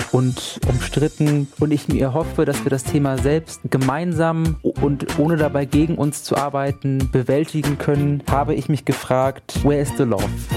und umstritten und ich mir hoffe, dass wir das Thema selbst gemeinsam und ohne dabei gegen uns zu arbeiten bewältigen können, habe ich mich gefragt, where is the love?